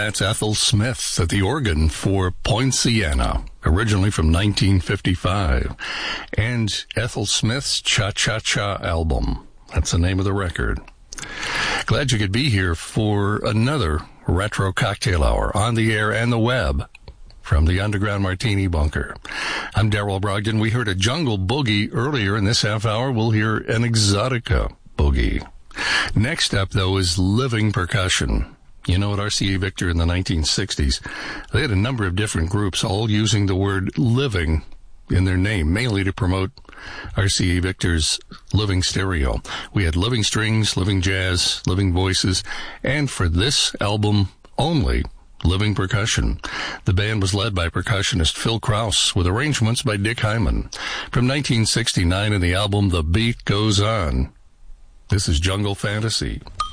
that's Ethel Smith at the organ for Poinciana, originally from 1955. And Ethel Smith's Cha-Cha-Cha album. That's the name of the record. Glad you could be here for another Retro Cocktail Hour on the air and the web from the Underground Martini Bunker. I'm Darrell Brogdon. We heard a jungle boogie earlier. In this half hour, we'll hear an exotica boogie. Next up, though, is living percussion. You know, at RCA Victor in the 1960s, they had a number of different groups all using the word living in their name, mainly to promote RCA Victor's Living Stereo. We had Living Strings, Living Jazz, Living Voices, and for this album only, Living Percussion. The band was led by percussionist Phil Krause with arrangements by Dick Hyman. From 1969 in the album The Beat Goes On, this is Jungle Fantasy.